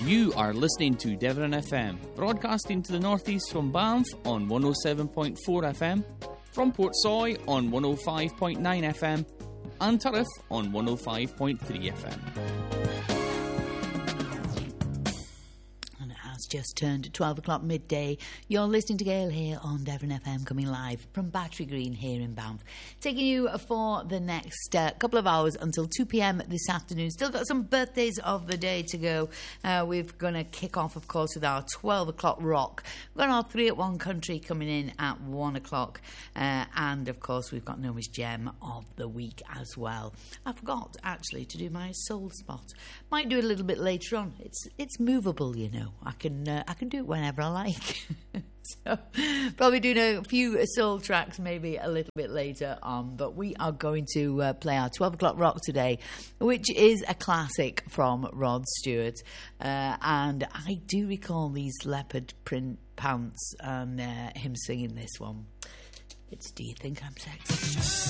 You are listening to Devon FM, broadcasting to the northeast from Banff on 107.4 FM, from Portsoy on 105.9 FM, and Turriff on 105.3 FM. Just turned 12 o'clock midday. You're listening to Gail here on Devon FM, coming live from Battery Green here in Banff. Taking you for the next couple of hours until 2 p.m. this afternoon. Still got some birthdays of the day to go. We're going to kick off, of course, with our 12 o'clock rock. We've got our 3 at 1 country coming in at 1 o'clock. And, of course, we've got Noma's Gem of the week as well. I forgot, actually, to do my soul spot. Might do it a little bit later on. It's movable, you know. I can do it whenever I like. So probably doing a few soul tracks maybe a little bit later on, but we are going to play our 12 o'clock rock today, which is a classic from Rod Stewart, and I do recall these leopard print pants and him singing this one. It's Do You Think I'm Sexy?